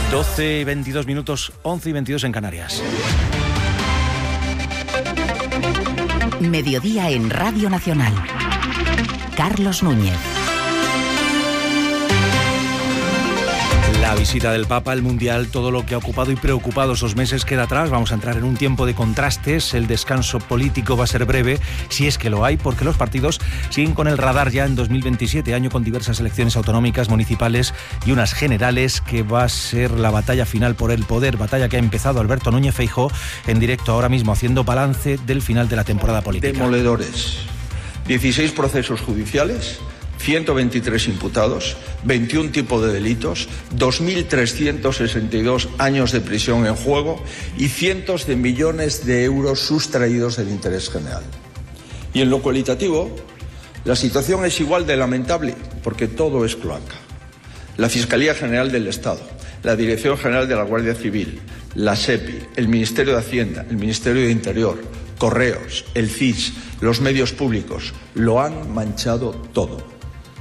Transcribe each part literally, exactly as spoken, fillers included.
doce y veintidós minutos, once y veintidós en Canarias. Mediodía en Radio Nacional. Carlos Núñez. La visita del Papa, el Mundial, todo lo que ha ocupado y preocupado esos meses queda atrás. Vamos a entrar en un tiempo de contrastes. El descanso político va a ser breve, si es que lo hay, porque los partidos siguen con el radar ya en dos mil veintisiete, año con diversas elecciones autonómicas, municipales y unas generales, que va a ser la batalla final por el poder, batalla que ha empezado Alberto Núñez Feijóo en directo ahora mismo, haciendo balance del final de la temporada política. Demoledores, dieciséis procesos judiciales, ciento veintitrés imputados, veintiún tipos de delitos, dos mil trescientos sesenta y dos años de prisión en juego y cientos de millones de euros sustraídos del interés general. Y en lo cualitativo, la situación es igual de lamentable, porque todo es cloaca. La Fiscalía General del Estado, la Dirección General de la Guardia Civil, la SEPI, el Ministerio de Hacienda, el Ministerio de Interior, Correos, el C I S, los medios públicos, lo han manchado todo.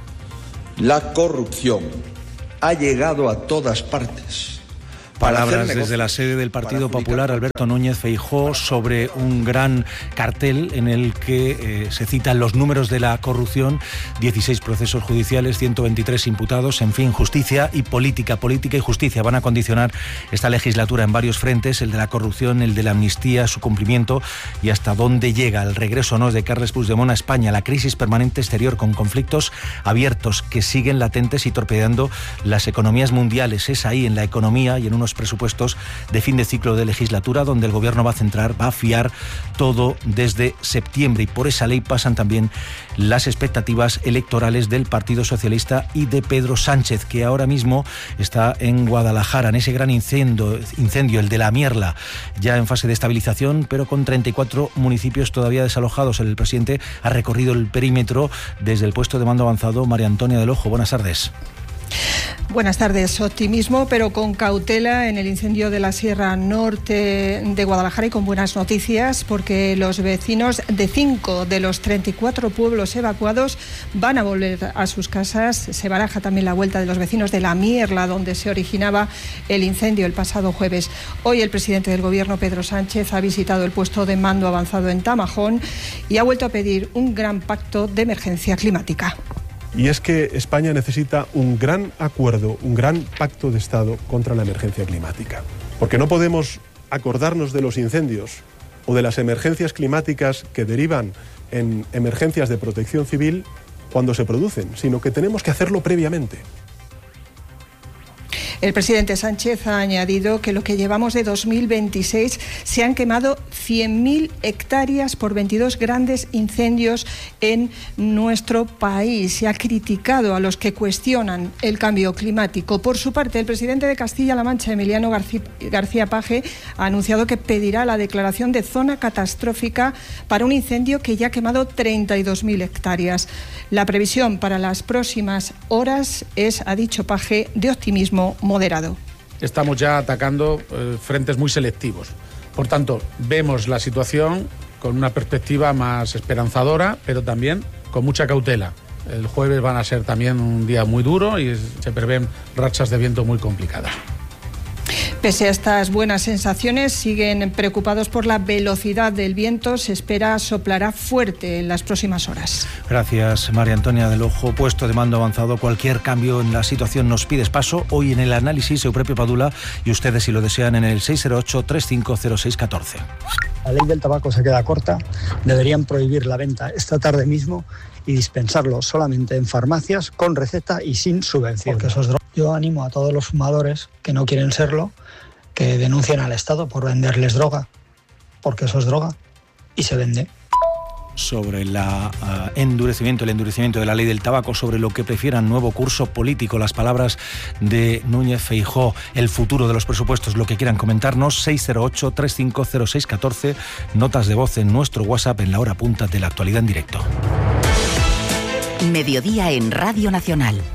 La corrupción ha llegado a todas partes. Palabras desde la sede del Partido Popular, Alberto Núñez Feijóo, sobre un gran cartel en el que eh, se citan los números de la corrupción, dieciséis procesos judiciales, ciento veintitrés imputados, en fin, justicia y política, política y justicia van a condicionar esta legislatura en varios frentes, el de la corrupción, el de la amnistía, su cumplimiento y hasta dónde llega el regreso o no de Carles Puigdemont a España, la crisis permanente exterior con conflictos abiertos que siguen latentes y torpedeando las economías mundiales. Es ahí, en la economía y en unos presupuestos de fin de ciclo de legislatura, donde el gobierno va a centrar, va a fiar todo desde septiembre, y por esa ley pasan también las expectativas electorales del Partido Socialista y de Pedro Sánchez, que ahora mismo está en Guadalajara, en ese gran incendio, incendio el de la Mierla, ya en fase de estabilización, pero con treinta y cuatro municipios todavía desalojados. El presidente ha recorrido el perímetro desde el puesto de mando avanzado. María Antonia del Ojo, buenas tardes. Buenas tardes. Optimismo, pero con cautela en el incendio de la Sierra Norte de Guadalajara, y con buenas noticias, porque los vecinos de cinco de los treinta y cuatro pueblos evacuados van a volver a sus casas. Se baraja también la vuelta de los vecinos de la Mierla, donde se originaba el incendio el pasado jueves. Hoy el presidente del Gobierno, Pedro Sánchez, ha visitado el puesto de mando avanzado en Tamajón y ha vuelto a pedir un gran pacto de emergencia climática. Y es que España necesita un gran acuerdo, un gran pacto de Estado contra la emergencia climática. Porque no podemos acordarnos de los incendios o de las emergencias climáticas que derivan en emergencias de protección civil cuando se producen, sino que tenemos que hacerlo previamente. El presidente Sánchez ha añadido que lo que llevamos de dos mil veintiséis se han quemado cien mil hectáreas por veintidós grandes incendios en nuestro país, y ha criticado a los que cuestionan el cambio climático. Por su parte, el presidente de Castilla-La Mancha, Emiliano García Paje, ha anunciado que pedirá la declaración de zona catastrófica para un incendio que ya ha quemado treinta y dos mil hectáreas. La previsión para las próximas horas es, ha dicho Paje, de optimismo moderado. Estamos ya atacando eh, frentes muy selectivos. Por tanto, vemos la situación con una perspectiva más esperanzadora, pero también con mucha cautela. El jueves van a ser también un día muy duro y se prevén rachas de viento muy complicadas. Pese a estas buenas sensaciones, siguen preocupados por la velocidad del viento. Se espera soplará fuerte en las próximas horas. Gracias, María Antonia del Ojo. Puesto de mando avanzado, cualquier cambio en la situación nos pides paso. Hoy en el análisis, Eupropio Padula, y ustedes, si lo desean, en el seis cero ocho, tres cinco cero seis uno cuatro. La ley del tabaco se queda corta. Deberían prohibir la venta esta tarde mismo y dispensarlo solamente en farmacias con receta y sin subvención. Porque eso es droga. Yo animo a todos los fumadores que no quieren serlo, que denuncien al Estado por venderles droga, porque eso es droga y se vende. Sobre el uh, endurecimiento, el endurecimiento de la ley del tabaco, sobre lo que prefieran, nuevo curso político, las palabras de Núñez Feijóo, el futuro de los presupuestos, lo que quieran comentarnos, seis cero ocho, tres cinco cero seis uno cuatro, notas de voz en nuestro WhatsApp en la hora punta de la actualidad en directo. Mediodía en Radio Nacional.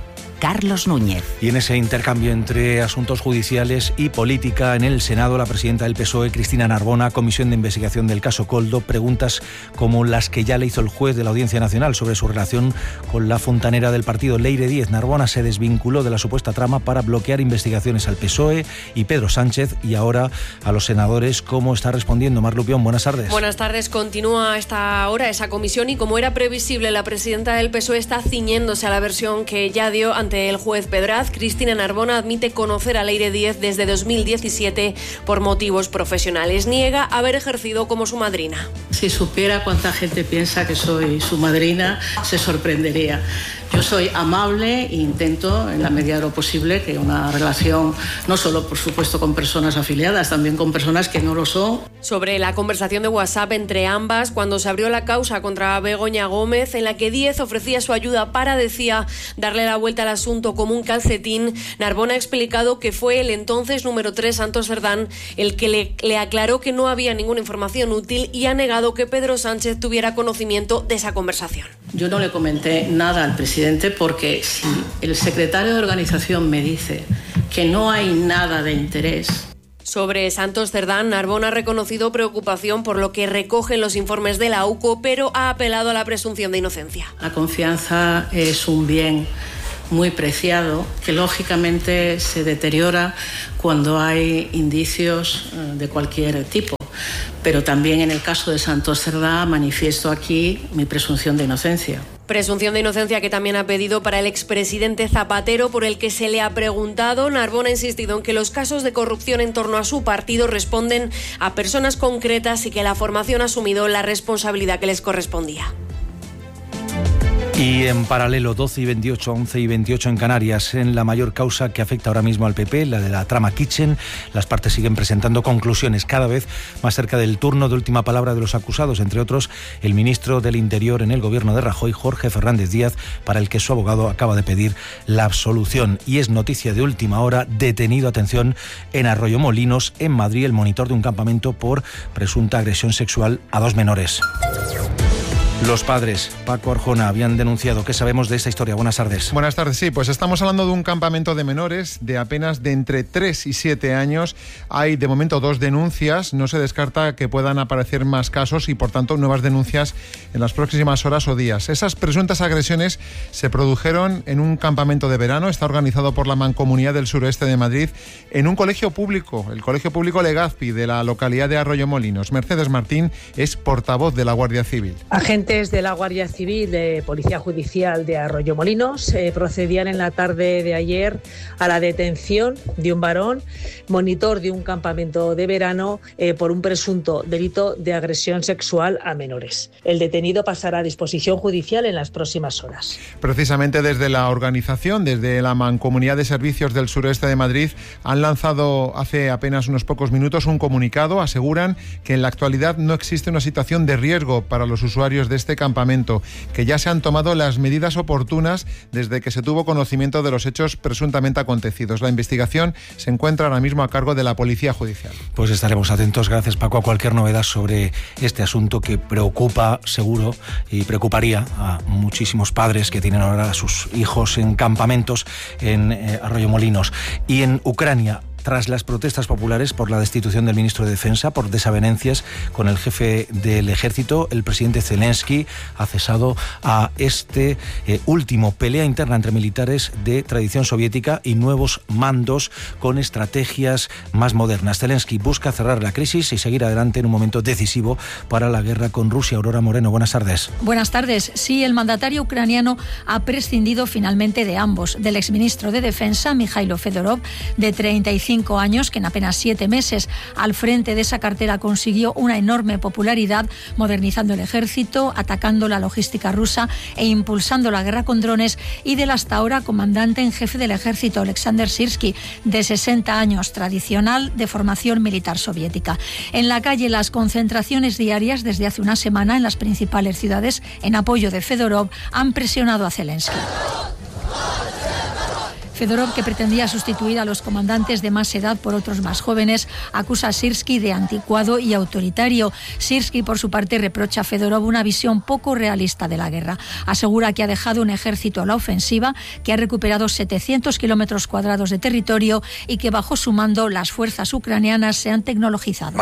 Carlos Núñez. Y en ese intercambio entre asuntos judiciales y política, en el Senado, la presidenta del P S O E, Cristina Narbona, comisión de investigación del caso Koldo, preguntas como las que ya le hizo el juez de la Audiencia Nacional sobre su relación con la fontanera del partido Leire Díez. Narbona se desvinculó de la supuesta trama para bloquear investigaciones al P S O E y Pedro Sánchez, y ahora a los senadores. ¿Cómo está respondiendo Mar Lupión? Buenas tardes. Buenas tardes. Continúa hasta ahora esa comisión y, como era previsible, la presidenta del P S O E está ciñéndose a la versión que ya dio ante el juez Pedraz. Cristina Narbona admite conocer a Leire Díez desde dos mil diecisiete por motivos profesionales. Niega haber ejercido como su madrina. Si supiera cuánta gente piensa que soy su madrina, se sorprendería. Yo soy amable e intento, en la medida de lo posible, que una relación, no solo, por supuesto, con personas afiliadas, también con personas que no lo son. Sobre la conversación de WhatsApp entre ambas, cuando se abrió la causa contra Begoña Gómez, en la que Díez ofrecía su ayuda para, decía, darle la vuelta al asunto como un calcetín, Narbona ha explicado que fue el entonces número tres, Santos Cerdán, el que le, le aclaró que no había ninguna información útil, y ha negado que Pedro Sánchez tuviera conocimiento de esa conversación. Yo no le comenté nada al presidente, porque si el secretario de organización me dice que no hay nada de interés. Sobre Santos Cerdán, Narbona ha reconocido preocupación por lo que recogen los informes de la U C O, pero ha apelado a la presunción de inocencia. La confianza es un bien muy preciado que lógicamente se deteriora cuando hay indicios de cualquier tipo. Pero también en el caso de Santos Cerdán manifiesto aquí mi presunción de inocencia. Presunción de inocencia que también ha pedido para el expresidente Zapatero, por el que se le ha preguntado. Narbona ha insistido en que los casos de corrupción en torno a su partido responden a personas concretas y que la formación ha asumido la responsabilidad que les correspondía. Y en paralelo, doce y veintiocho, once y veintiocho en Canarias, en la mayor causa que afecta ahora mismo al P P, la de la trama Kitchen, las partes siguen presentando conclusiones cada vez más cerca del turno de última palabra de los acusados, entre otros el ministro del Interior en el gobierno de Rajoy, Jorge Fernández Díaz, para el que su abogado acaba de pedir la absolución. Y es noticia de última hora, detenido, atención, en Arroyomolinos, en Madrid, el monitor de un campamento por presunta agresión sexual a dos menores. Los padres, Paco Arjona, habían denunciado. ¿Qué sabemos de esta historia? Buenas tardes. Buenas tardes, sí, pues estamos hablando de un campamento de menores de apenas de entre tres y siete años. Hay de momento dos denuncias, no se descarta que puedan aparecer más casos y por tanto nuevas denuncias en las próximas horas o días. Esas presuntas agresiones se produjeron en un campamento de verano, está organizado por la Mancomunidad del Suroeste de Madrid, en un colegio público, el Colegio Público Legazpi de la localidad de Arroyomolinos. Mercedes Martín es portavoz de la Guardia Civil. Agente de la Guardia Civil de Policía Judicial de Arroyomolinos eh, procedían en la tarde de ayer a la detención de un varón, monitor de un campamento de verano, eh, por un presunto delito de agresión sexual a menores. El detenido pasará a disposición judicial en las próximas horas. Precisamente desde la organización, desde la Mancomunidad de Servicios del Sureste de Madrid, han lanzado hace apenas unos pocos minutos un comunicado. Aseguran que en la actualidad no existe una situación de riesgo para los usuarios de este campamento, que ya se han tomado las medidas oportunas desde que se tuvo conocimiento de los hechos presuntamente acontecidos. La investigación se encuentra ahora mismo a cargo de la Policía Judicial. Pues estaremos atentos, gracias Paco, a cualquier novedad sobre este asunto que preocupa seguro y preocuparía a muchísimos padres que tienen ahora a sus hijos en campamentos en eh, Arroyomolinos. Y en Ucrania, tras las protestas populares por la destitución del ministro de Defensa por desavenencias con el jefe del ejército, el presidente Zelensky ha cesado a este eh, último. Pelea interna entre militares de tradición soviética y nuevos mandos con estrategias más modernas. Zelensky busca cerrar la crisis y seguir adelante en un momento decisivo para la guerra con Rusia. Aurora Moreno, buenas tardes. Buenas tardes. Sí, el mandatario ucraniano ha prescindido finalmente de ambos, del exministro de Defensa, Mikhailo Fedorov, de treinta y cinco años, que en apenas siete meses al frente de esa cartera consiguió una enorme popularidad, modernizando el ejército, atacando la logística rusa e impulsando la guerra con drones, y del hasta ahora comandante en jefe del ejército, Alexander Sirsky, de sesenta años, tradicional, de formación militar soviética. En la calle, las concentraciones diarias desde hace una semana en las principales ciudades en apoyo de Fedorov han presionado a Zelensky. Fedorov, que pretendía sustituir a los comandantes de más edad por otros más jóvenes, acusa a Sirski de anticuado y autoritario. Sirski, por su parte, reprocha a Fedorov una visión poco realista de la guerra. Asegura que ha dejado un ejército a la ofensiva, que ha recuperado setecientos kilómetros cuadrados de territorio y que bajo su mando las fuerzas ucranianas se han tecnologizado.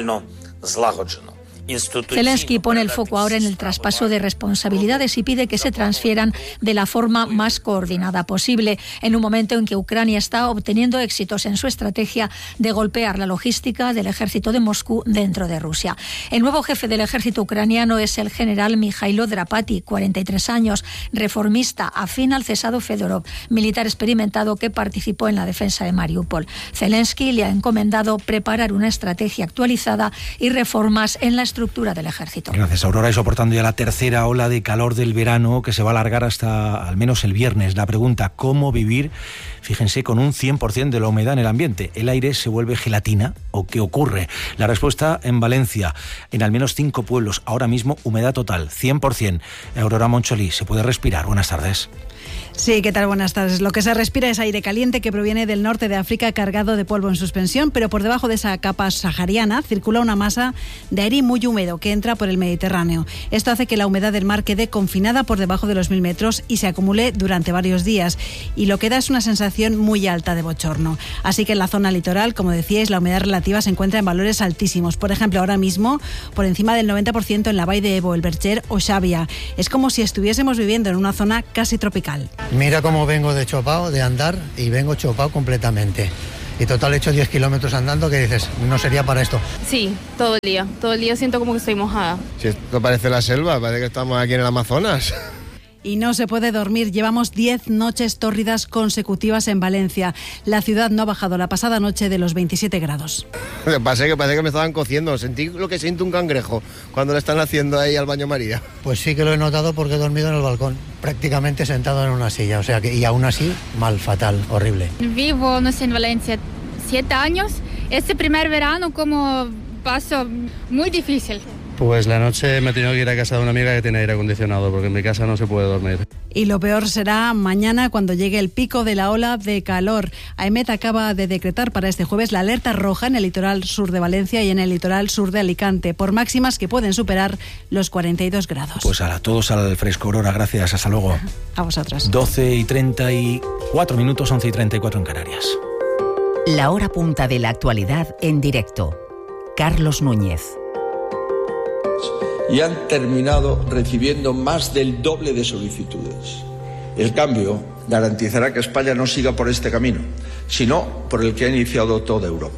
Zelensky pone el foco ahora en el traspaso de responsabilidades y pide que se transfieran de la forma más coordinada posible, en un momento en que Ucrania está obteniendo éxitos en su estrategia de golpear la logística del ejército de Moscú dentro de Rusia. El nuevo jefe del ejército ucraniano es el general Mijailo Drapati, cuarenta y tres años, reformista, afín al cesado Fedorov, militar experimentado que participó en la defensa de Mariupol. Zelensky le ha encomendado preparar una estrategia actualizada y reformas en la estructura del ejército. Gracias, Aurora. Y soportando ya la tercera ola de calor del verano que se va a alargar hasta al menos el viernes. La pregunta, ¿cómo vivir? Fíjense, con un cien por ciento de la humedad en el ambiente. ¿El aire se vuelve gelatina o qué ocurre? La respuesta en Valencia, en al menos cinco pueblos, ahora mismo humedad total, cien por ciento. Aurora Moncholí, ¿se puede respirar? Buenas tardes. Sí, ¿qué tal? Buenas tardes. Lo que se respira es aire caliente que proviene del norte de África cargado de polvo en suspensión, pero por debajo de esa capa sahariana circula una masa de aire muy húmedo que entra por el Mediterráneo. Esto hace que la humedad del mar quede confinada por debajo de los mil metros y se acumule durante varios días. Y lo que da es una sensación muy alta de bochorno. Así que en la zona litoral, como decíais, la humedad relativa se encuentra en valores altísimos. Por ejemplo, ahora mismo, por encima del noventa por ciento en la Vall de Ebo, el Bercher o Xàbia. Es como si estuviésemos viviendo en una zona casi tropical. Mira cómo vengo de chopado, de andar, y vengo chopado completamente. Y total he hecho diez kilómetros andando, que dices, no sería para esto. Sí, todo el día. Todo el día siento como que estoy mojada. Si esto parece la selva, parece que estamos aquí en el Amazonas. Y no se puede dormir. Llevamos diez noches tórridas consecutivas en Valencia. La ciudad no ha bajado la pasada noche de los veintisiete grados. Me pasé que parece que me estaban cociendo. Sentí lo que siente un cangrejo cuando le están haciendo ahí al baño María. Pues sí que lo he notado porque he dormido en el balcón, prácticamente sentado en una silla. O sea que, y aún así, mal, fatal, horrible. Vivo, no sé, en Valencia siete años. Este primer verano como paso muy difícil. Pues la noche me he tenido que ir a casa de una amiga que tiene aire acondicionado, porque en mi casa no se puede dormir. Y lo peor será mañana cuando llegue el pico de la ola de calor. AEMET acaba de decretar para este jueves la alerta roja en el litoral sur de Valencia y en el litoral sur de Alicante, por máximas que pueden superar los cuarenta y dos grados. Pues a todos al fresco, Aurora, gracias, hasta luego. A vosotros. doce y treinta y cuatro minutos, once y treinta y cuatro en Canarias. La hora punta de la actualidad en directo. Carlos Núñez. Y han terminado recibiendo más del doble de solicitudes. El cambio garantizará que España no siga por este camino, sino por el que ha iniciado toda Europa.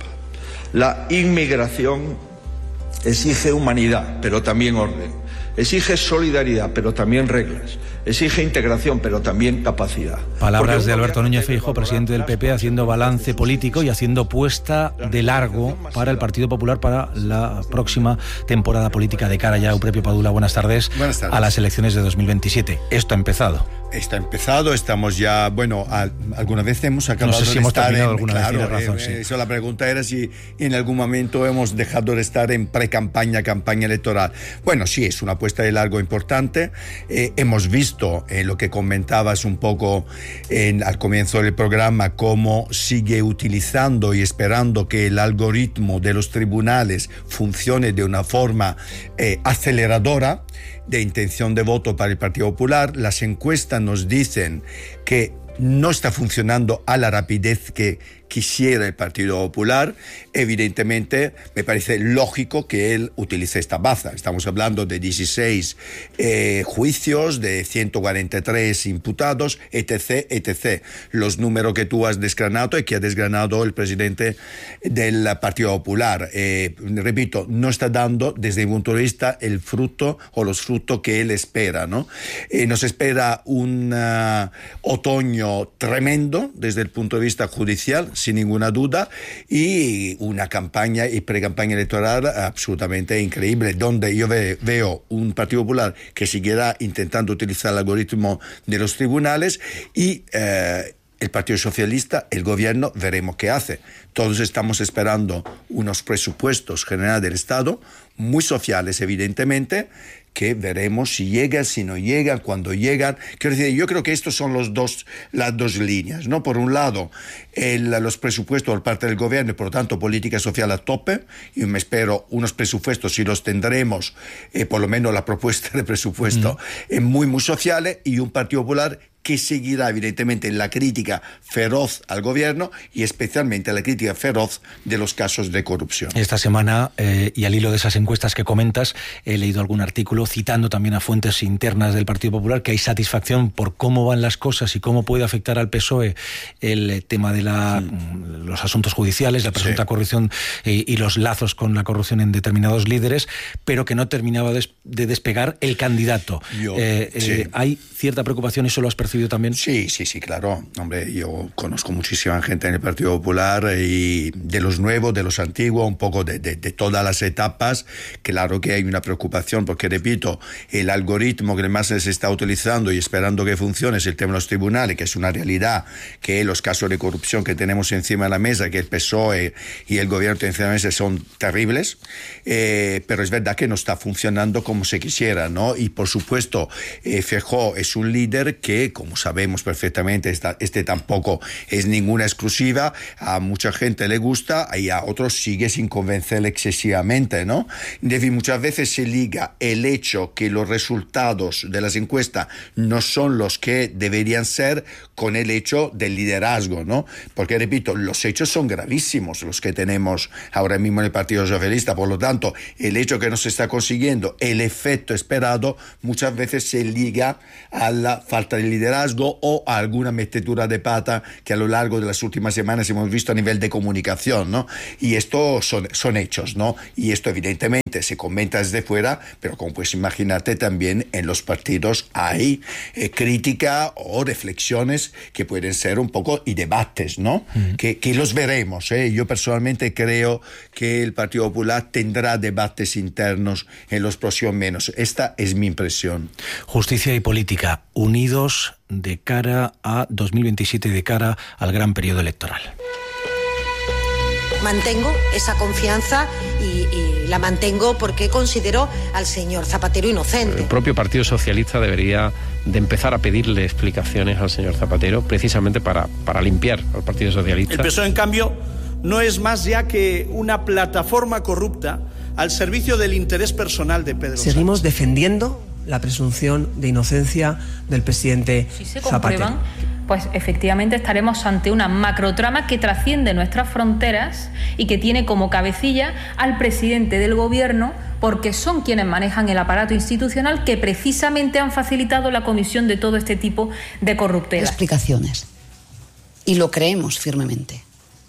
La inmigración exige humanidad, pero también orden. Exige solidaridad, pero también reglas. Exige integración, pero también capacidad. Palabras de Alberto Núñez Feijóo, presidente del P P, haciendo balance político y haciendo puesta de largo para el Partido Popular para la próxima temporada política de cara ya. Eupepio Padula, buenas tardes. Buenas tardes. A las elecciones de dos mil veintisiete. Esto ha empezado. Está empezado, estamos ya, bueno, a, alguna vez hemos acabado no sé si de hemos estar terminado en, alguna claro, vez, tiene razón, eh, sí. Eso, la pregunta era si en algún momento hemos dejado de estar en pre-campaña, campaña electoral. Bueno, sí, es una apuesta de largo importante. Eh, hemos visto eh, lo que comentabas un poco en, al comienzo del programa, cómo sigue utilizando y esperando que el algoritmo de los tribunales funcione de una forma eh, aceleradora de intención de voto para el Partido Popular. Las encuestas nos dicen que no está funcionando a la rapidez que quisiera el Partido Popular. Evidentemente, me parece lógico que él utilice esta baza. Estamos hablando de dieciséis eh, juicios, de ciento cuarenta y tres imputados, etc, etcétera. Los números que tú has desgranado y que ha desgranado el presidente del Partido Popular. Eh, repito, no está dando, desde mi punto de vista, el fruto o los frutos que él espera, ¿no? Eh, nos espera un uh, otoño tremendo desde el punto de vista judicial, sin ninguna duda, y una campaña y pre-campaña electoral absolutamente increíble, donde yo ve, veo un Partido Popular que seguirá intentando utilizar el algoritmo de los tribunales y eh, el Partido Socialista, el gobierno, veremos qué hace. Todos estamos esperando unos presupuestos generales del Estado, muy sociales evidentemente, que veremos si llegan, si no llegan, cuándo llegan. Quiero decir, yo creo que estos son los dos, las dos líneas, ¿no? Por un lado, el, los presupuestos por parte del gobierno y por lo tanto política social a tope. Yo me espero unos presupuestos, si los tendremos, eh, por lo menos la propuesta de presupuesto, mm. eh, muy, muy sociales, y un Partido Popular que seguirá evidentemente en la crítica feroz al gobierno y especialmente la crítica feroz de los casos de corrupción. Esta semana, eh, y al hilo de esas encuestas que comentas, he leído algún artículo citando también a fuentes internas del Partido Popular que hay satisfacción por cómo van las cosas y cómo puede afectar al P S O E el tema de la, sí. los asuntos judiciales, la presunta sí. corrupción eh, y los lazos con la corrupción en determinados líderes, pero que no terminaba de, de despegar el candidato. Yo, eh, sí. eh, ¿Hay cierta preocupación? ¿Eso lo has percibido también? Sí, sí, sí, claro. Hombre, yo conozco muchísima gente en el Partido Popular, y de los nuevos, de los antiguos, un poco de, de, de todas las etapas. Claro que hay una preocupación porque, repito, el algoritmo que más se está utilizando y esperando que funcione es el tema de los tribunales, que es una realidad, que los casos de corrupción que tenemos encima de la mesa, que el P S O E y el gobierno encima de la mesa son terribles, eh, pero es verdad que no está funcionando como se quisiera, ¿no? Y por supuesto, eh, Feijóo es un líder que, como sabemos perfectamente, esta, este tampoco es ninguna exclusiva, a mucha gente le gusta y a otros sigue sin convencerle excesivamente, ¿no? De muchas veces se liga el hecho que los resultados de las encuestas no son los que deberían ser con el hecho del liderazgo, ¿no? Porque, repito, los hechos son gravísimos los que tenemos ahora mismo en el Partido Socialista. Por lo tanto, el hecho que no se está consiguiendo el efecto esperado muchas veces se liga a la falta de liderazgo o a alguna metedura de pata que a lo largo de las últimas semanas hemos visto a nivel de comunicación, ¿no? Y esto son, son hechos, ¿no? Y esto evidentemente se comenta desde fuera, pero como puedes imaginarte, también en los partidos hay eh, crítica o reflexiones que pueden ser un poco, y debates, ¿no? Mm. Que, que los veremos, ¿eh? Yo personalmente creo que el Partido Popular tendrá debates internos en los próximos meses. Esta es mi impresión. Justicia y política, unidos de cara a dos mil veintisiete, de cara al gran periodo electoral. Mantengo esa confianza y, y la mantengo porque considero al señor Zapatero inocente. El propio Partido Socialista debería de empezar a pedirle explicaciones al señor Zapatero, precisamente para, para limpiar al Partido Socialista. El P S O E, en cambio, no es más ya que una plataforma corrupta al servicio del interés personal de Pedro Sánchez. Seguimos defendiendo la presunción de inocencia del presidente si se Zapatero. Comprueban, pues efectivamente estaremos ante una macrotrama que trasciende nuestras fronteras y que tiene como cabecilla al presidente del gobierno, porque son quienes manejan el aparato institucional que precisamente han facilitado la comisión de todo este tipo de corruptelas. Explicaciones. Y lo creemos firmemente.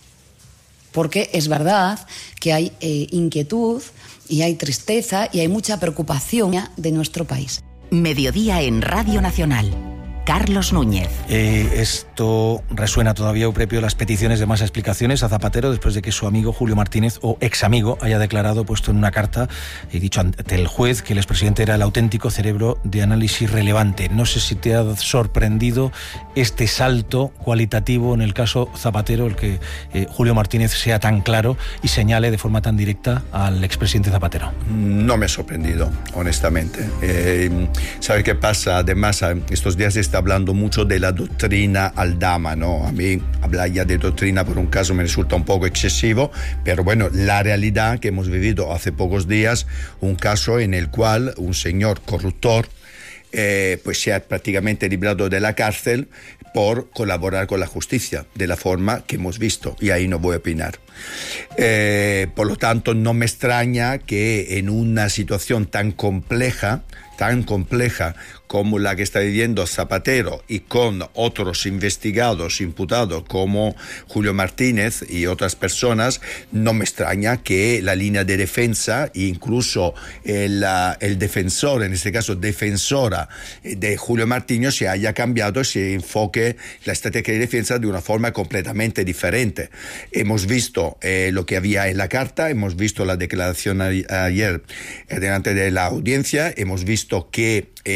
Porque es verdad que hay eh, inquietud y hay tristeza y hay mucha preocupación de nuestro país. Mediodía en Radio Nacional. Carlos Núñez. Eh, esto resuena todavía, Euprepio, las peticiones de más explicaciones a Zapatero después de que su amigo Julio Martínez, o ex amigo, haya declarado, puesto en una carta y dicho ante el juez, que el expresidente era el auténtico cerebro de análisis relevante. No sé si te ha sorprendido este salto cualitativo en el caso Zapatero, el que eh, Julio Martínez sea tan claro y señale de forma tan directa al expresidente Zapatero. No me ha sorprendido, honestamente. Eh, ¿Sabe qué pasa? Además, estos días está hablando mucho de la doctrina Aldama, ¿no? A mí hablar ya de doctrina por un caso me resulta un poco excesivo, pero bueno, la realidad que hemos vivido hace pocos días, un caso en el cual un señor corruptor eh, pues se ha prácticamente librado de la cárcel por colaborar con la justicia de la forma que hemos visto, y ahí no voy a opinar. Eh, por lo tanto, no me extraña que en una situación tan compleja, tan compleja como la que está viviendo Zapatero y con otros investigados, imputados como Julio Martínez y otras personas, no me extraña que la línea de defensa, incluso el, el defensor, en este caso defensora de Julio Martínez, se haya cambiado y se enfoque la estrategia de defensa de una forma completamente diferente. Hemos visto eh, lo que había en la carta, hemos visto la declaración a, ayer eh, delante de la audiencia, hemos visto que eh, falta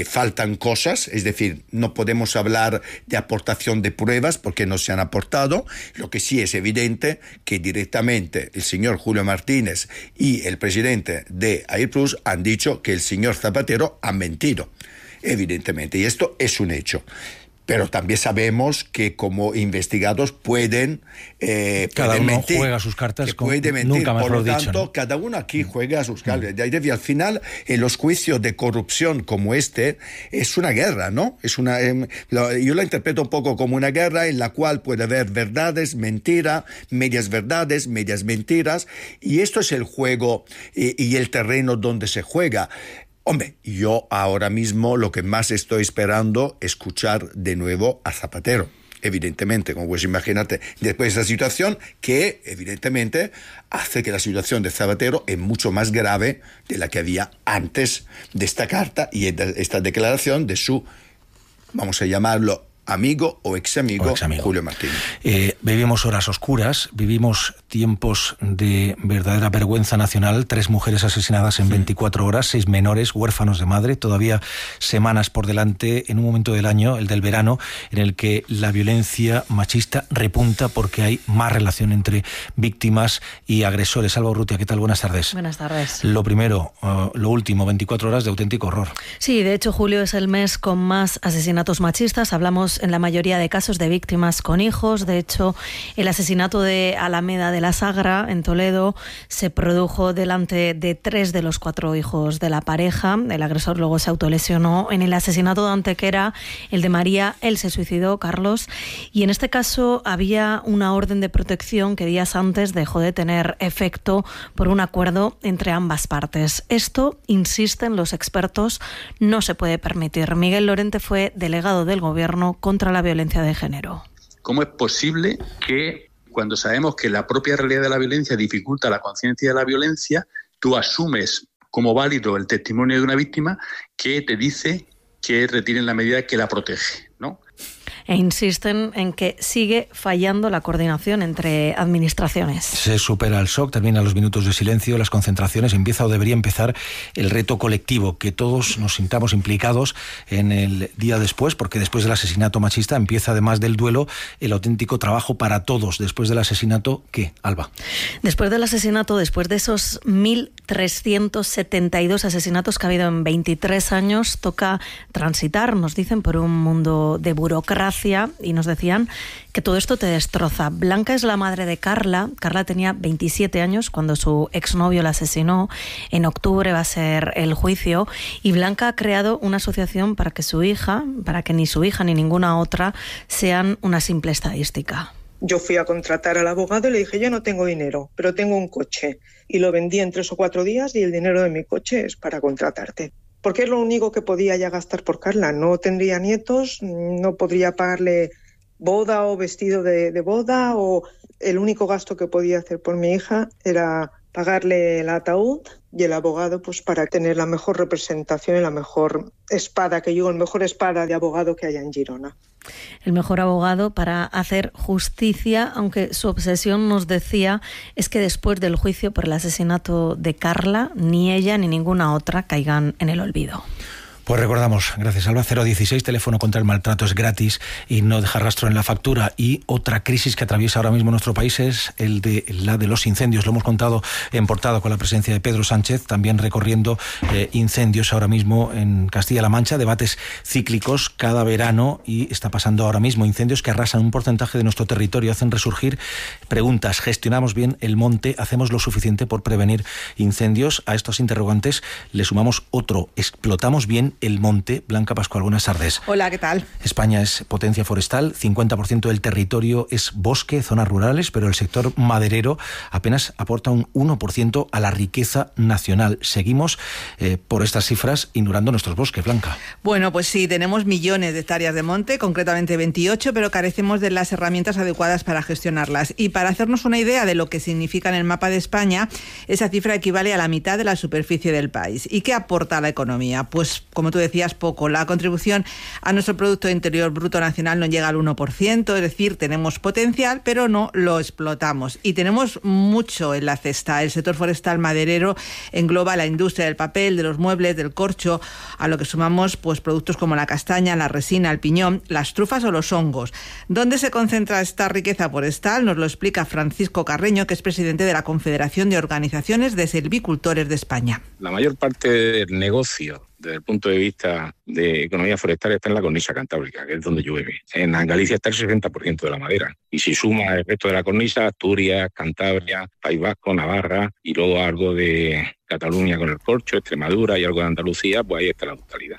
faltan cosas, es decir, no podemos hablar de aportación de pruebas porque no se han aportado. Lo que sí es evidente que directamente el señor Julio Martínez y el presidente de Airplus han dicho que el señor Zapatero ha mentido, evidentemente, y esto es un hecho. Pero también sabemos que como investigados pueden, eh, cada pueden uno mentir. juega sus cartas con, puede mentir. nunca mejor Por lo dicho, tanto, ¿no? cada uno aquí juega sus cartas. Mm. Y al final, en los juicios de corrupción como este, es una guerra, ¿no? Es una, eh, lo, yo la interpreto un poco como una guerra en la cual puede haber verdades, mentiras, medias verdades, medias mentiras, y esto es el juego eh, y el terreno donde se juega. Hombre, yo ahora mismo lo que más estoy esperando es escuchar de nuevo a Zapatero. Evidentemente, como puedes imaginarte, después de esta situación que, evidentemente, hace que la situación de Zapatero es mucho más grave de la que había antes de esta carta y de esta declaración de su, vamos a llamarlo, amigo o ex amigo, o ex amigo. Julio Martínez. Eh, vivimos horas oscuras, vivimos tiempos de verdadera vergüenza nacional, tres mujeres asesinadas en sí. veinticuatro horas, seis menores huérfanos de madre, todavía semanas por delante en un momento del año, el del verano, en el que la violencia machista repunta porque hay más relación entre víctimas y agresores. Alba Urrutia, ¿qué tal? Buenas tardes. Buenas tardes. Lo primero, uh, lo último, veinticuatro horas de auténtico horror. Sí, de hecho julio es el mes con más asesinatos machistas, hablamos en la mayoría de casos de víctimas con hijos. De hecho, el asesinato de Alameda de la Sagra, en Toledo, se produjo delante de tres de los cuatro hijos de la pareja. El agresor luego se autolesionó. En el asesinato de Antequera, el de María, él se suicidó, Carlos, y en este caso había una orden de protección que días antes dejó de tener efecto por un acuerdo entre ambas partes. Esto, insisten los expertos, no se puede permitir. Miguel Lorente fue delegado del Gobierno contra la violencia de género. ¿Cómo es posible que, cuando sabemos que la propia realidad de la violencia dificulta la conciencia de la violencia, tú asumes como válido el testimonio de una víctima que te dice que retiren la medida que la protege, ¿no? E insisten en que sigue fallando la coordinación entre administraciones. Se supera el shock, terminan los minutos de silencio, las concentraciones, empieza o debería empezar el reto colectivo, que todos nos sintamos implicados en el día después, porque después del asesinato machista empieza, además del duelo, el auténtico trabajo para todos. Después del asesinato, ¿qué, Alba? Después del asesinato, después de esos mil trescientos setenta y dos asesinatos que ha habido en veintitrés años, toca transitar, nos dicen, por un mundo de burocracia, y nos decían que todo esto te destroza. Blanca es la madre de Carla. Carla tenía veintisiete años cuando su exnovio la asesinó. En octubre va a ser el juicio, y Blanca ha creado una asociación para que su hija, para que ni su hija ni ninguna otra sean una simple estadística. Yo fui a contratar al abogado y le dije, yo no tengo dinero, pero tengo un coche. Y lo vendí en tres o cuatro días y el dinero de mi coche es para contratarte. Porque es lo único que podía ya gastar por Carla. No tendría nietos, no podría pagarle boda o vestido de, de boda, o el único gasto que podía hacer por mi hija era pagarle el ataúd y el abogado, pues para tener la mejor representación y la mejor espada, que yo, el mejor espada de abogado que haya en Girona. El mejor abogado para hacer justicia, aunque su obsesión, nos decía, es que después del juicio por el asesinato de Carla, ni ella ni ninguna otra caigan en el olvido. Pues recordamos, gracias Alba, cero dieciséis, teléfono contra el maltrato es gratis y no deja rastro en la factura. Y otra crisis que atraviesa ahora mismo nuestro país es el de la de los incendios. Lo hemos contado en portada con la presencia de Pedro Sánchez, también recorriendo eh, incendios ahora mismo en Castilla-La Mancha, debates cíclicos cada verano, y está pasando ahora mismo incendios que arrasan un porcentaje de nuestro territorio, hacen resurgir preguntas. ¿Gestionamos bien el monte? ¿Hacemos lo suficiente por prevenir incendios? A estos interrogantes le sumamos otro. ¿Explotamos bien el monte? Blanca Pascual, buenas tardes. Hola, ¿qué tal? España es potencia forestal, cincuenta por ciento del territorio es bosque, zonas rurales, pero el sector maderero apenas aporta un uno por ciento a la riqueza nacional. Seguimos, eh, por estas cifras, ignorando nuestros bosques, Blanca. Bueno, pues sí, tenemos millones de hectáreas de monte, concretamente veintiocho, pero carecemos de las herramientas adecuadas para gestionarlas. Y para hacernos una idea de lo que significa en el mapa de España, esa cifra equivale a la mitad de la superficie del país. ¿Y qué aporta a la economía? Pues, como como tú decías, poco. La contribución a nuestro Producto Interior Bruto Nacional no llega al uno por ciento, es decir, tenemos potencial, pero no lo explotamos. Y tenemos mucho en la cesta. El sector forestal maderero engloba la industria del papel, de los muebles, del corcho, a lo que sumamos pues productos como la castaña, la resina, el piñón, las trufas o los hongos. ¿Dónde se concentra esta riqueza forestal? Nos lo explica Francisco Carreño, que es presidente de la Confederación de Organizaciones de Silvicultores de España. La mayor parte del negocio desde el punto de vista de economía forestal está en la cornisa cantábrica, que es donde llueve. En Galicia está el sesenta por ciento de la madera. Y si suma el resto de la cornisa, Asturias, Cantabria, País Vasco, Navarra y luego algo de Cataluña con el corcho, Extremadura y algo de Andalucía, pues ahí está la totalidad.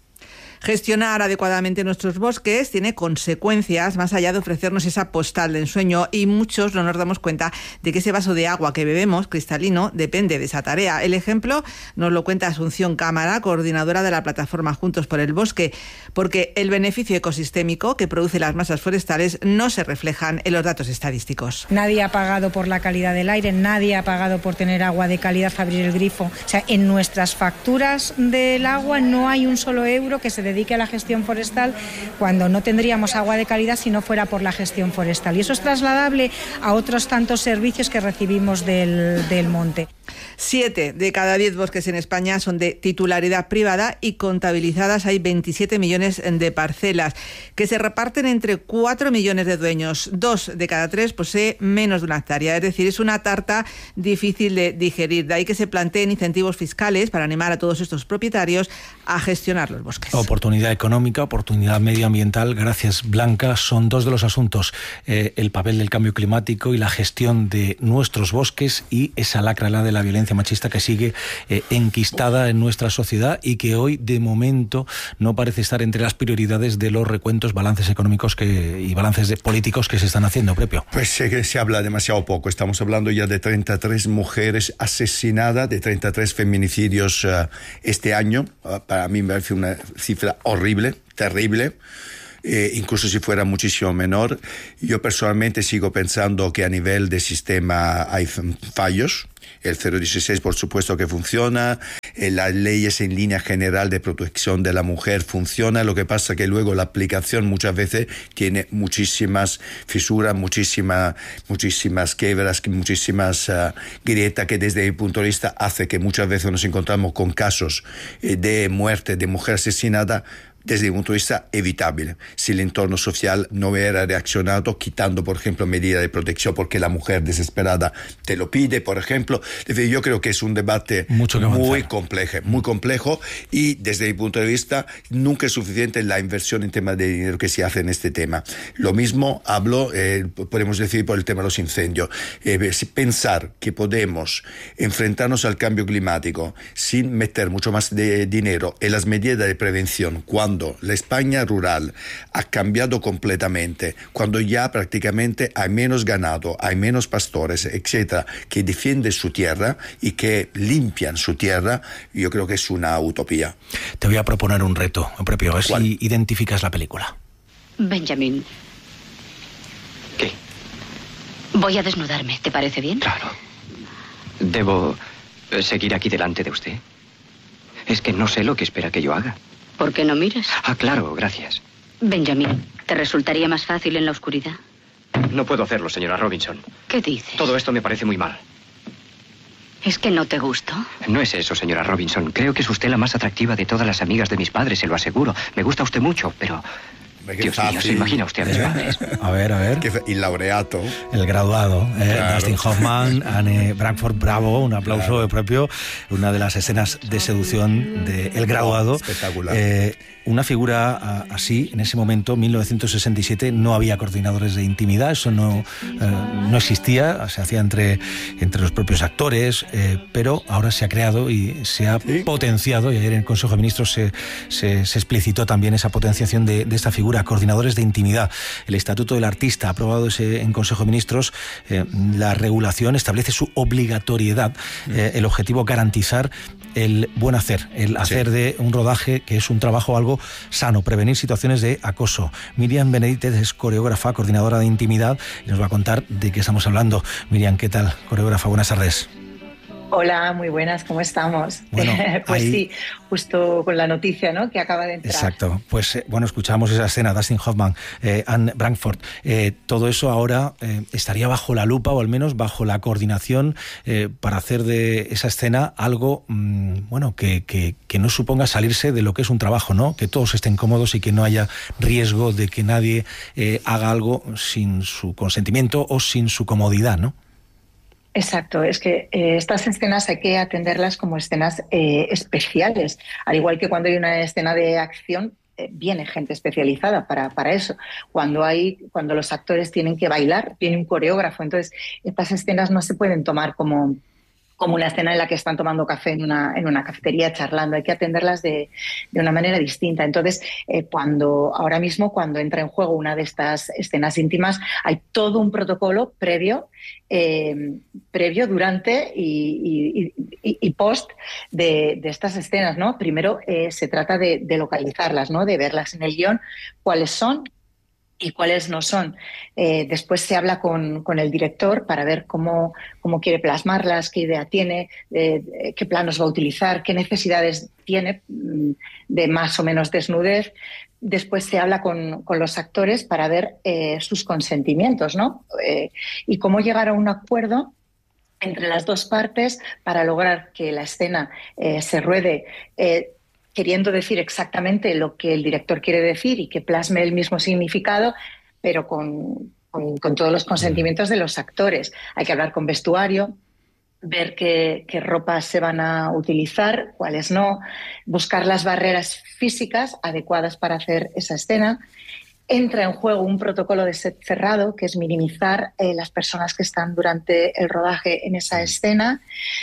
Gestionar adecuadamente nuestros bosques tiene consecuencias más allá de ofrecernos esa postal de ensueño, y muchos no nos damos cuenta de que ese vaso de agua que bebemos, cristalino, depende de esa tarea. El ejemplo nos lo cuenta Asunción Cámara, coordinadora de la plataforma Juntos por el Bosque, porque el beneficio ecosistémico que produce las masas forestales no se reflejan en los datos estadísticos. Nadie ha pagado por la calidad del aire, nadie ha pagado por tener agua de calidad, abrir el grifo. O sea, en nuestras facturas del agua no hay un solo euro que se dedique a la gestión forestal, cuando no tendríamos agua de calidad si no fuera por la gestión forestal. Y eso es trasladable a otros tantos servicios que recibimos del, del monte. Siete de cada diez bosques en España son de titularidad privada y contabilizadas hay veintisiete millones de parcelas que se reparten entre cuatro millones de dueños. Dos de cada tres posee menos de una hectárea. Es decir, es una tarta difícil de digerir. De ahí que se planteen incentivos fiscales para animar a todos estos propietarios a gestionar los bosques. Oportunidad económica, oportunidad medioambiental. Gracias, Blanca. Son dos de los asuntos. Eh, el papel del cambio climático y la gestión de nuestros bosques, y esa lacra, la de la violencia machista, que sigue eh, enquistada en nuestra sociedad y que hoy, de momento, no parece estar entre las prioridades de los recuentos, balances económicos que, y balances de políticos que se están haciendo, Prepio. Pues eh, se habla demasiado poco. Estamos hablando ya de treinta y tres mujeres asesinadas, de treinta y tres feminicidios uh, este año. Uh, para mí me parece una cifra horrible, terrible. Eh, incluso si fuera muchísimo menor. Yo personalmente sigo pensando que a nivel de sistema hay fallos. El cero dieciséis, por supuesto que funciona, eh, las leyes en línea general de protección de la mujer funciona, lo que pasa que luego la aplicación muchas veces tiene muchísimas fisuras, muchísimas, muchísimas quiebras, muchísimas uh, grietas, que desde mi punto de vista hace que muchas veces nos encontramos con casos eh, de muerte de mujer asesinada desde mi punto de vista evitable, si el entorno social no hubiera reaccionado quitando, por ejemplo, medidas de protección porque la mujer desesperada te lo pide, por ejemplo. Yo creo que es un debate muy complejo, muy complejo, y desde mi punto de vista nunca es suficiente la inversión en tema de dinero que se hace en este tema. Lo mismo hablo, eh, podemos decir, por el tema de los incendios. Eh, pensar que podemos enfrentarnos al cambio climático sin meter mucho más de dinero en las medidas de prevención, cuando la España rural ha cambiado completamente, cuando ya prácticamente hay menos ganado, hay menos pastores, etcétera, que defienden su tierra y que limpian su tierra, yo creo que es una utopía. Te voy a proponer un reto, propio, a ver si identificas la película. Benjamín. ¿Qué? Voy a desnudarme, ¿te parece bien? Claro. ¿Debo seguir aquí delante de usted? Es que no sé lo que espera que yo haga. ¿Por qué no miras? Ah, claro, gracias. Benjamín, ¿te resultaría más fácil en la oscuridad? No puedo hacerlo, señora Robinson. ¿Qué dices? Todo esto me parece muy mal. ¿Es que no te gusto? No es eso, señora Robinson. Creo que es usted la más atractiva de todas las amigas de mis padres, se lo aseguro. Me gusta usted mucho, pero... Dios mío, ¿se imagina usted a mis padres? A ver, a ver. El laureato. El graduado. Eh, Claro. Dustin Hoffman, Anne Bradford, bravo, un aplauso claro. propio. Una de las escenas de seducción de El graduado. Espectacular. Eh, una figura a, así, en ese momento, mil novecientos sesenta y siete, no había coordinadores de intimidad, eso no, eh, no existía, se hacía entre, entre los propios actores, eh, pero ahora se ha creado y se ha ¿Sí? potenciado, y ayer en el Consejo de Ministros se, se, se explicitó también esa potenciación de, de esta figura, coordinadores de intimidad. El Estatuto del Artista, aprobado ese en Consejo de Ministros, eh, la regulación establece su obligatoriedad, eh, el objetivo garantizar el buen hacer, el hacer sí. de un rodaje que es un trabajo algo sano, prevenir situaciones de acoso. Miriam Benedítez es coreógrafa, coordinadora de intimidad, y nos va a contar de qué estamos hablando. Miriam, ¿qué tal? Coreógrafa, buenas tardes. Hola, muy buenas, ¿cómo estamos? Bueno, pues ahí... sí, justo con la noticia, ¿no?, que acaba de entrar. Exacto, pues eh, bueno, escuchamos esa escena, Dustin Hoffman, eh, Anne Brankford, eh, todo eso ahora eh, estaría bajo la lupa, o al menos bajo la coordinación, eh, para hacer de esa escena algo, mmm, bueno, que, que, que no suponga salirse de lo que es un trabajo, ¿no? Que todos estén cómodos y que no haya riesgo de que nadie eh, haga algo sin su consentimiento o sin su comodidad, ¿no? Exacto, es que eh, estas escenas hay que atenderlas como escenas eh, especiales, al igual que cuando hay una escena de acción eh, viene gente especializada para, para eso. Cuando hay, cuando los actores tienen que bailar, viene un coreógrafo. Entonces, estas escenas no se pueden tomar como como una escena en la que están tomando café en una, en una cafetería charlando. Hay que atenderlas de, de una manera distinta. Entonces, eh, cuando ahora mismo, cuando entra en juego una de estas escenas íntimas, hay todo un protocolo previo, eh, previo, durante y, y, y, y post de, de estas escenas, ¿no? Primero eh, se trata de, de localizarlas, ¿no? De verlas en el guión, cuáles son y cuáles no son. Eh, después se habla con, con el director para ver cómo, cómo quiere plasmarlas, qué idea tiene, eh, qué planos va a utilizar, qué necesidades tiene de más o menos desnudez. Después se habla con, con los actores para ver eh, sus consentimientos, ¿no? Eh, y cómo llegar a un acuerdo entre las dos partes para lograr que la escena eh, se ruede eh, queriendo decir exactamente lo que el director quiere decir y que plasme el mismo significado, pero con, con, con todos los consentimientos de los actores. Hay que hablar con vestuario, ver qué, qué ropas se van a utilizar, cuáles no, buscar las barreras físicas adecuadas para hacer esa escena. Entra en juego un protocolo de set cerrado, que es minimizar eh, las personas que están durante el rodaje en esa escena,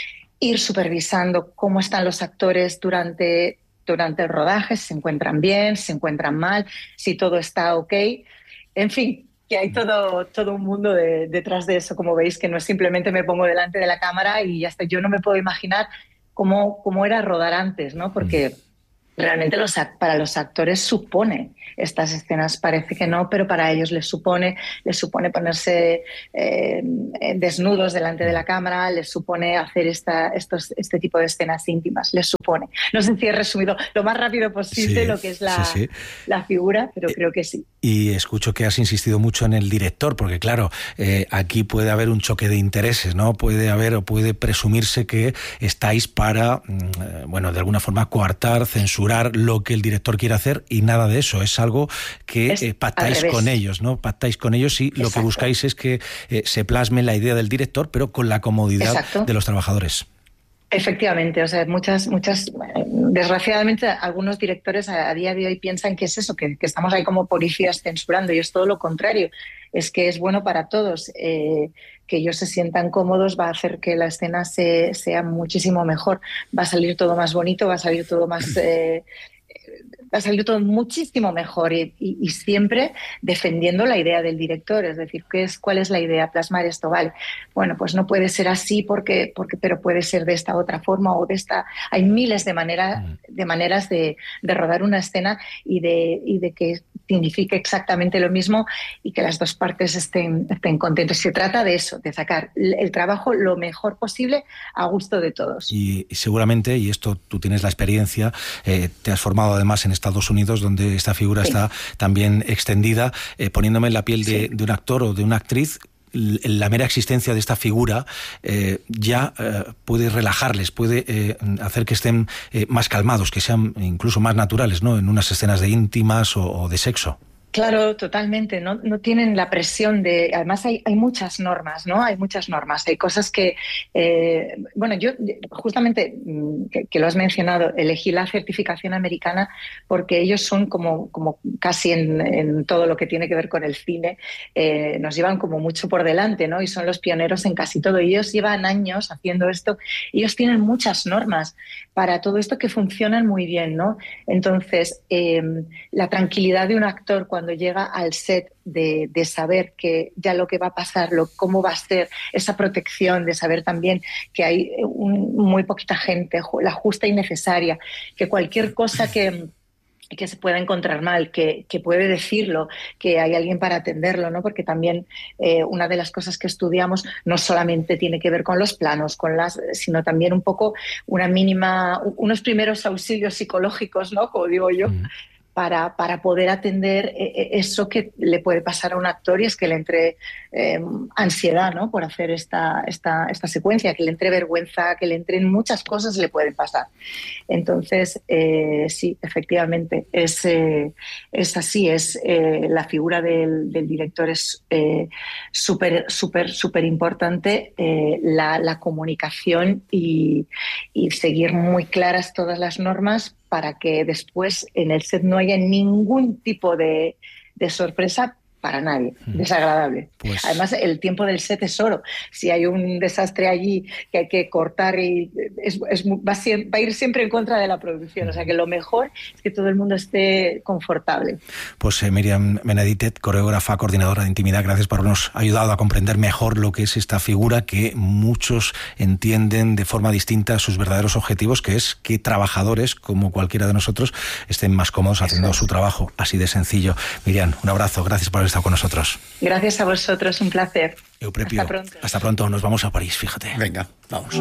ir supervisando cómo están los actores durante durante el rodaje, si se encuentran bien, si se encuentran mal, si todo está ok. En fin, que hay todo, todo un mundo de, detrás de eso, como veis, que no es simplemente me pongo delante de la cámara y ya está. Yo no me puedo imaginar cómo, cómo era rodar antes, ¿no? Porque realmente los, para los actores supone estas escenas, parece que no, pero para ellos les supone, les supone ponerse eh, desnudos delante de la cámara, les supone hacer esta, estos, este tipo de escenas íntimas, les supone. No sé si he resumido lo más rápido posible sí, lo que es la, sí, sí. la figura, pero eh, creo que sí. Y escucho que has insistido mucho en el director, porque claro, eh, aquí puede haber un choque de intereses, ¿no? Puede haber o puede presumirse que estáis para, eh, bueno, de alguna forma coartar, censurar lo que el director quiere hacer, y nada de eso. Es algo que eh, pactáis con ellos, ¿no? Pactáis con ellos y Exacto. lo que buscáis es que eh, se plasme la idea del director, pero con la comodidad Exacto. de los trabajadores. Efectivamente, o sea, muchas, muchas, desgraciadamente algunos directores a, a día de hoy piensan que es eso, que, que estamos ahí como policías censurando, y es todo lo contrario. Es que es bueno para todos, eh, que ellos se sientan cómodos, va a hacer que la escena se, sea muchísimo mejor, va a salir todo más bonito, va a salir todo más... Eh, va a salir todo muchísimo mejor y, y, y siempre defendiendo la idea del director, es decir, ¿qué es, ¿cuál es la idea? Plasmar esto, vale. Bueno, pues no puede ser así, porque, porque, pero puede ser de esta otra forma o de esta... Hay miles de, manera, de maneras de, de rodar una escena y de, y de que signifique exactamente lo mismo y que las dos partes estén, estén contentos. Se trata de eso, de sacar el trabajo lo mejor posible a gusto de todos. Y, y seguramente, y esto tú tienes la experiencia, eh, te has formado además en Estados Unidos, donde esta figura sí. está también extendida, eh, poniéndome en la piel de, sí. de un actor o de una actriz. La mera existencia de esta figura eh, ya eh, puede relajarles, puede eh, hacer que estén eh, más calmados, que sean incluso más naturales, ¿no? En unas escenas de íntimas o, o de sexo. Claro, totalmente. No, no tienen la presión de... Además, hay, hay muchas normas, ¿no? Hay muchas normas. Hay cosas que... Eh, bueno, yo justamente, que, que lo has mencionado, elegí la certificación americana porque ellos son como, como casi en, en todo lo que tiene que ver con el cine, eh, nos llevan como mucho por delante, ¿no? Y son los pioneros en casi todo. Y ellos llevan años haciendo esto. Ellos tienen muchas normas para todo esto que funcionan muy bien, ¿no? Entonces, eh, la tranquilidad de un actor cuando cuando llega al set de, de saber que ya lo que va a pasar, lo, cómo va a ser esa protección, de saber también que hay un, muy poquita gente, la justa y necesaria, que cualquier cosa que... que se pueda encontrar mal, que, que puede decirlo, que hay alguien para atenderlo, ¿no? Porque también eh, una de las cosas que estudiamos no solamente tiene que ver con los planos, con las, sino también un poco una mínima, unos primeros auxilios psicológicos, ¿no? Como digo yo, mm. para, para poder atender eso que le puede pasar a un actor, y es que le entre eh, ansiedad, ¿no? Por hacer esta, esta, esta secuencia, que le entre vergüenza, que le entren muchas cosas le pueden pasar. Entonces, eh, sí, efectivamente, es, eh, es así, es, eh, la figura del, del director es eh, súper, súper, súper importante, eh, la, la comunicación y, y seguir muy claras todas las normas para que después en el set no haya ningún tipo de, de sorpresa para nadie, desagradable. Pues... Además, el tiempo del set es oro. Si hay un desastre allí que hay que cortar, y es, es, va, a ser, va a ir siempre en contra de la producción. O sea que lo mejor es que todo el mundo esté confortable. Pues eh, Míriam Beneditet, coreógrafa, coordinadora de intimidad, gracias por habernos ayudado a comprender mejor lo que es esta figura que muchos entienden de forma distinta sus verdaderos objetivos, que es que trabajadores, como cualquiera de nosotros, estén más cómodos haciendo Eso. su trabajo. Así de sencillo. Míriam, un abrazo, gracias por haber estado con nosotros. Gracias a vosotros, un placer. Euprepio, hasta pronto. Hasta pronto, nos vamos a París, fíjate. Venga, vamos.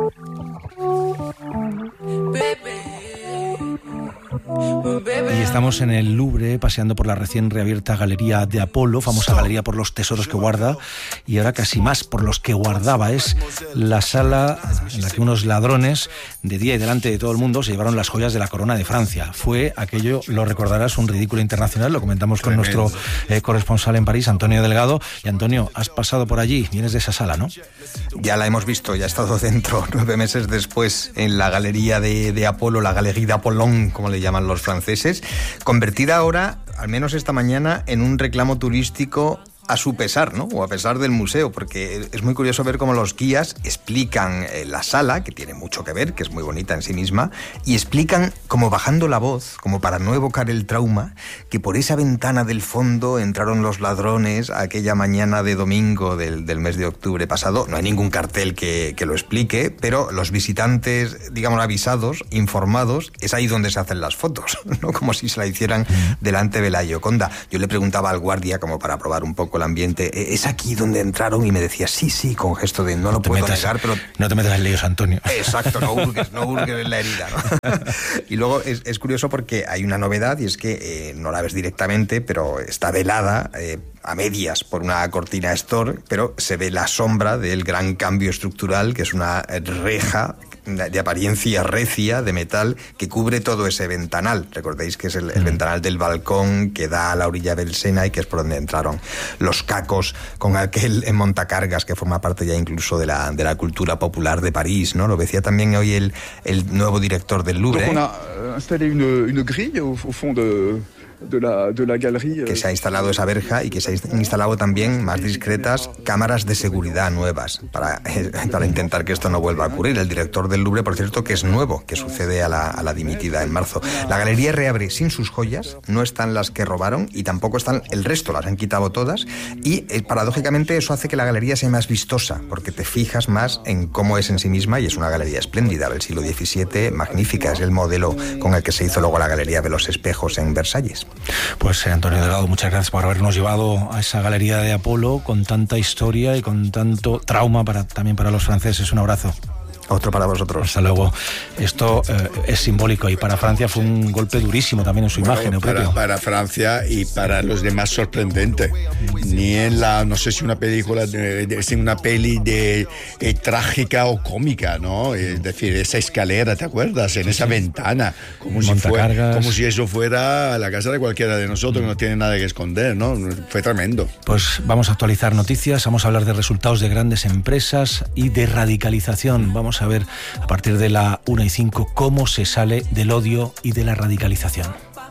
Y estamos en el Louvre, paseando por la recién reabierta Galería de Apolo, famosa galería por los tesoros que guarda, y ahora casi más por los que guardaba. Es la sala en la que unos ladrones, de día y delante de todo el mundo, se llevaron las joyas de la corona de Francia. Fue aquello, lo recordarás, un ridículo internacional. Lo comentamos con Tremendo. nuestro eh, corresponsal en París, Antonio Delgado. Y Antonio, has pasado por allí, vienes de esa sala, ¿no? Ya la hemos visto, ya he estado dentro nueve meses después en la Galería de, de Apolo, la Galerie d'Apollon, como le llaman los franceses, convertida ahora, al menos esta mañana, en un reclamo turístico a su pesar, ¿no? O a pesar del museo, porque es muy curioso ver cómo los guías explican eh, la sala, que tiene mucho que ver, que es muy bonita en sí misma, y explican, como bajando la voz, como para no evocar el trauma, que por esa ventana del fondo entraron los ladrones aquella mañana de domingo del, del mes de octubre pasado. No hay ningún cartel que, que lo explique, pero los visitantes, digamos, avisados, informados, es ahí donde se hacen las fotos, ¿no? Como si se la hicieran delante de la Gioconda. Yo le preguntaba al guardia, como para probar un poco el ambiente, ¿es aquí donde entraron? Y me decía, sí, sí, con gesto de no lo puedo metas, negar, pero... No te metas en líos, Antonio. Exacto, no hurgues, no hurgues en la herida, ¿no? Y luego es, es curioso porque hay una novedad, y es que eh, no la ves directamente, pero está velada eh, a medias por una cortina Store, pero se ve la sombra del gran cambio estructural, que es una reja de apariencia recia, de metal, que cubre todo ese ventanal. Recordéis que es el, el ventanal del balcón que da a la orilla del Sena y que es por donde entraron los cacos, con aquel en montacargas que forma parte ya incluso de la, de la cultura popular de París, ¿no? Lo decía también hoy el, el nuevo director del Louvre. Donc on a installé une, une grille au, au fond de... De la, de la galería. Que se ha instalado esa verja y que se han instalado también, más discretas, cámaras de seguridad nuevas para, para intentar que esto no vuelva a ocurrir. El director del Louvre, por cierto, que es nuevo, que sucede a la, a la dimitida en marzo. La galería reabre sin sus joyas, no están las que robaron y tampoco están el resto, las han quitado todas, y eh, paradójicamente eso hace que la galería sea más vistosa, porque te fijas más en cómo es en sí misma, y es una galería espléndida del siglo diecisiete, magnífica, es el modelo con el que se hizo luego la Galería de los Espejos en Versalles. Pues eh, Antonio Delgado, muchas gracias por habernos llevado a esa Galería de Apolo con tanta historia y con tanto trauma para, también para los franceses. Un abrazo. Otro para vosotros. Hasta luego. Esto eh, es simbólico, y para Francia fue un golpe durísimo también en su bueno, imagen. Para, para Francia y para los demás sorprendente. Ni en la, no sé si una película, de, de, de una peli de eh, trágica o cómica, ¿no? Es decir, esa escalera, ¿te acuerdas? En esa ventana, como si, fuera, como si eso fuera la casa de cualquiera de nosotros, que no tiene nada que esconder, ¿no? Fue tremendo. Pues vamos a actualizar noticias, vamos a hablar de resultados de grandes empresas y de radicalización. Vamos a ver a partir de la una y cinco cómo se sale del odio y de la radicalización.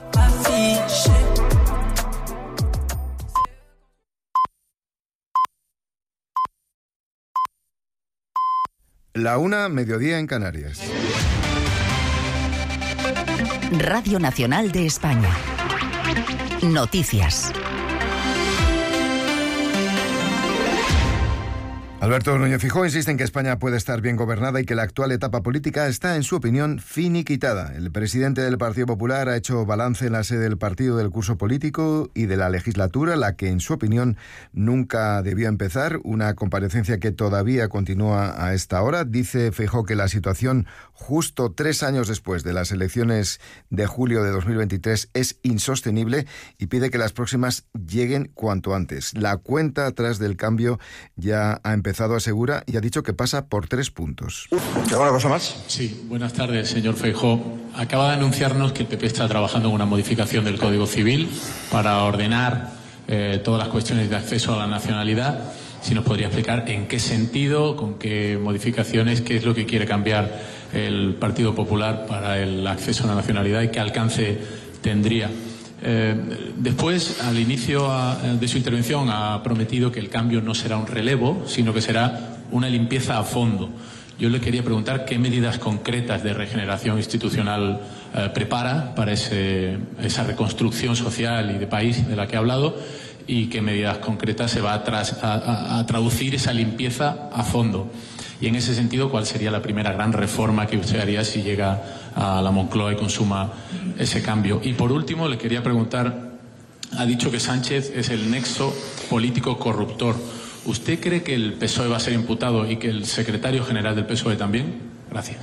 La una, mediodía en Canarias. Radio Nacional de España. Noticias. Alberto Núñez Feijóo insiste en que España puede estar bien gobernada y que la actual etapa política está, en su opinión, finiquitada. El presidente del Partido Popular ha hecho balance en la sede del partido del curso político y de la legislatura, la que, en su opinión, nunca debió empezar. Una comparecencia que todavía continúa a esta hora. Dice Feijóo que la situación justo tres años después de las elecciones de julio de dos mil veintitrés es insostenible y pide que las próximas lleguen cuanto antes. La cuenta atrás del cambio ya ha empezado, asegura, y ha dicho que pasa por tres puntos. ¿Alguna cosa más? Sí, buenas tardes, señor Feijóo. Acaba de anunciarnos que el P P está trabajando en una modificación del Código Civil para ordenar eh, todas las cuestiones de acceso a la nacionalidad. Si nos podría explicar en qué sentido, con qué modificaciones, qué es lo que quiere cambiar el Partido Popular para el acceso a la nacionalidad y qué alcance tendría. Eh, después, al inicio a, de su intervención, ha prometido que el cambio no será un relevo, sino que será una limpieza a fondo. Yo le quería preguntar qué medidas concretas de regeneración institucional eh, prepara para ese, esa reconstrucción social y de país de la que ha hablado, y qué medidas concretas se va a, tras, a, a, a traducir esa limpieza a fondo. Y en ese sentido, ¿cuál sería la primera gran reforma que usted haría si llega a la Moncloa y consuma ese cambio? Y por último, le quería preguntar, ha dicho que Sánchez es el nexo político corruptor. ¿Usted cree que el P S O E va a ser imputado y que el secretario general del P S O E también? Gracias.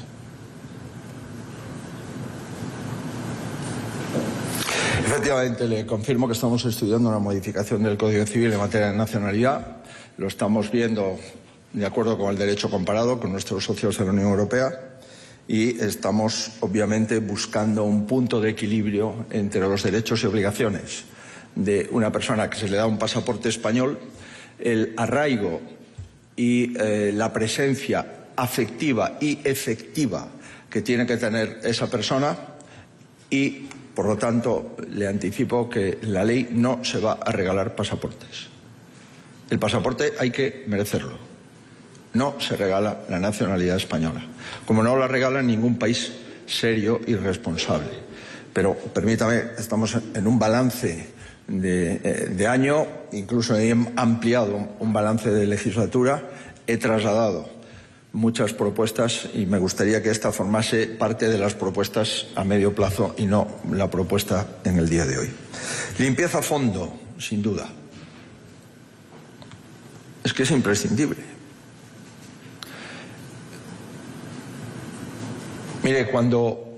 Efectivamente, le confirmo que estamos estudiando una modificación del Código Civil en materia de nacionalidad. Lo estamos viendo de acuerdo con el derecho comparado con nuestros socios de la Unión Europea, y estamos obviamente buscando un punto de equilibrio entre los derechos y obligaciones de una persona que se le da un pasaporte español, el arraigo y eh, la presencia afectiva y efectiva que tiene que tener esa persona, y por lo tanto le anticipo que la ley no se va a regalar pasaportes. El pasaporte hay que merecerlo. No se regala la nacionalidad española, como no la regala en ningún país serio y responsable. Pero permítame, estamos en un balance de, de año, incluso he ampliado un balance de legislatura, he trasladado muchas propuestas y me gustaría que esta formase parte de las propuestas a medio plazo y no la propuesta en el día de hoy. Limpieza a fondo, sin duda. Es que es imprescindible. Mire, cuando